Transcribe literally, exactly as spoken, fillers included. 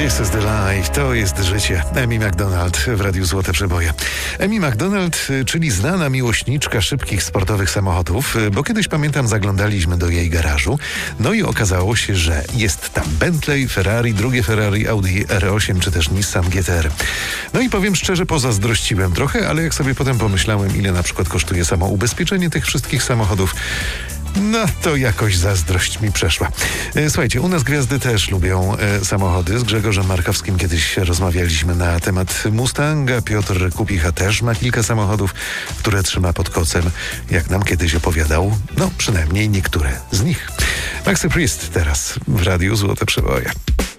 This is the life, to jest życie. Amy Macdonald w Radiu Złote Przeboje. Amy Macdonald, czyli znana miłośniczka szybkich sportowych samochodów, bo kiedyś, pamiętam, zaglądaliśmy do jej garażu, no i okazało się, że jest tam Bentley, Ferrari, drugie Ferrari, Audi R osiem czy też Nissan G T R. No i powiem szczerze, pozazdrościłem trochę, ale jak sobie potem pomyślałem, ile na przykład kosztuje samo ubezpieczenie tych wszystkich samochodów, no to jakoś zazdrość mi przeszła. E, Słuchajcie, u nas gwiazdy też lubią e, samochody. Z Grzegorzem Markowskim kiedyś rozmawialiśmy na temat Mustanga. Piotr Kupicha też ma kilka samochodów, które trzyma pod kocem, jak nam kiedyś opowiadał. No, przynajmniej niektóre z nich. Maxi Priest teraz w Radiu Złote Przeboje.